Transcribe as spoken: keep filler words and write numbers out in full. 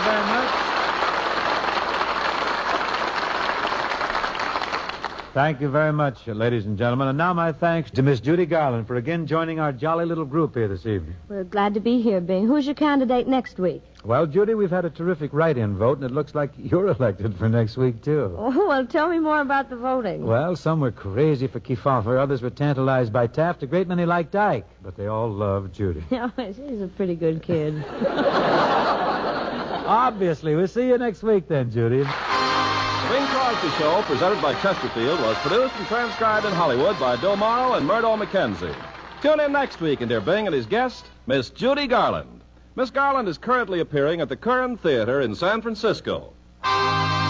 you very much. Thank you very much, ladies and gentlemen. And now my thanks to Miss Judy Garland for again joining our jolly little group here this evening. We're glad to be here, Bing. Who's your candidate next week? Well, Judy, we've had a terrific write-in vote, and it looks like you're elected for next week, too. Oh, well, tell me more about the voting. Well, some were crazy for Kefauver, others were tantalized by Taft, a great many liked Dyke, but they all love Judy. Yeah, he's a pretty good kid. Obviously. We'll see you next week then, Judy. The Bing Crosby Show, presented by Chesterfield, was produced and transcribed in Hollywood by Bill Morrow and Murdo McKenzie. Tune in next week and hear Bing and his guest, Miss Judy Garland. Miss Garland is currently appearing at the Curran Theater in San Francisco.